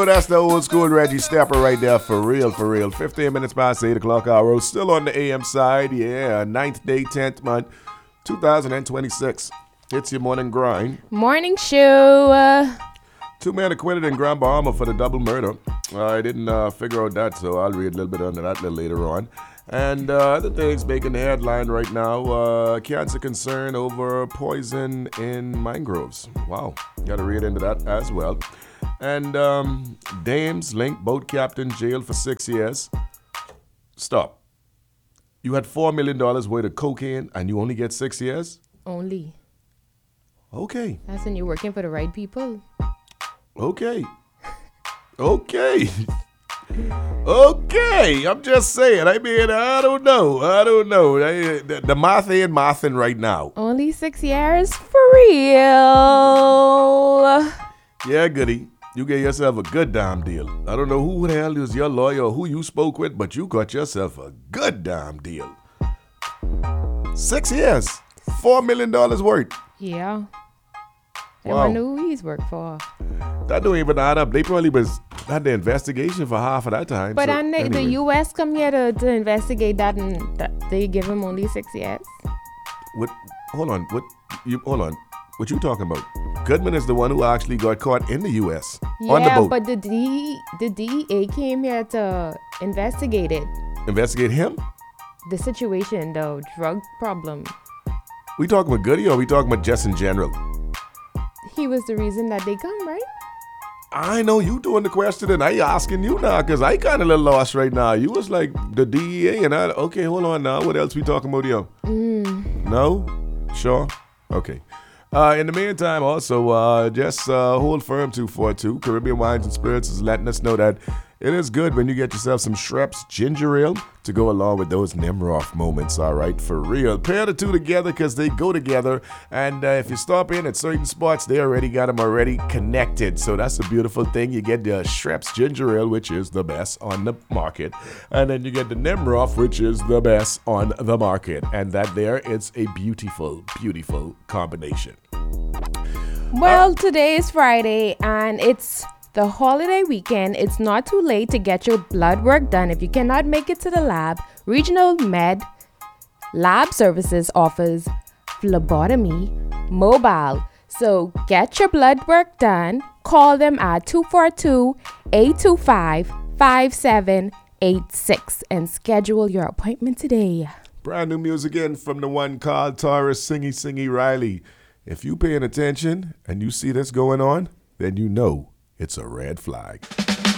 know that's the old school Reggie Stepper right there, for real, for real. 15 minutes past 8 o'clock hour, still on the AM side, yeah. 9th day, 10th month, 2026. It's your morning grind. Morning show. 2 men acquitted in Grand Bahama for the double murder. I didn't figure out that, so I'll read a little bit on that a little later on. And other things making the headline right now, cancer concern over poison in mangroves. Wow, got to read into that as well. And dames link boat captain jailed for 6 years. Stop. You had $4 million worth of cocaine and you only get 6 years? Only. Okay. That's when you're working for the right people. Okay. Okay. Okay, I'm just saying. I mean, I don't know. The math ain't mathing right now. Only 6 years? For real. Yeah, goody. You get yourself a good damn deal. I don't know who the hell is your lawyer or who you spoke with, but you got yourself a good damn deal. 6 years. $4 million worth. Yeah. I Wow. wonder who he's worked for. That don't even add up. They probably had the investigation for half of that time. But so, the anyway. U.S. come here to investigate that, and they give him only 6 years. What? Hold on. Hold on. What you talking about? Goodman is the one who actually got caught in the U.S. on the Yeah, boat. but the DEA came here to investigate it. Investigate him? The situation, the drug problem. We talking about Goody or we talking about just in general? He was the reason that they come, right? I know you doing the question and I asking you now because I kind of a little lost right now. You was like the DEA and okay, hold on now. What else we talking about here? No? Sure? Okay. In the meantime, also, just hold firm 242. Caribbean Wines and Spirits is letting us know that it is good when you get yourself some Schrepp's ginger ale to go along with those Nimroff moments, all right? For real. Pair the two together because they go together. And if you stop in at certain spots, they already got them already connected. So that's a beautiful thing. You get the Schrepp's ginger ale, which is the best on the market. And then you get the Nimroff, which is the best on the market. And that there, it's a beautiful, beautiful combination. Well, today is Friday and it's the holiday weekend. It's not too late to get your blood work done. If you cannot make it to the lab, Regional Med Lab Services offers phlebotomy mobile. So get your blood work done. Call them at 242-825-5786 and schedule your appointment today. Brand new music in from the one called Taurus Singy Riley. If you paying attention and you see this going on, then you know it's a red flag.